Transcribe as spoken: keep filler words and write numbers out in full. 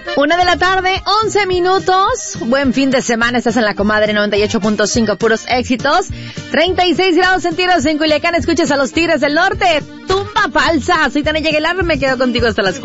Una de la tarde, once minutos. Buen fin de semana, estás en la Comadre noventa y ocho punto cinco, puros éxitos. treinta y seis grados centígrados en Culiacán, escuchas a los Tigres del Norte. Tumba falsa, soy Tania Aguilar, me quedo contigo hasta las cuatro.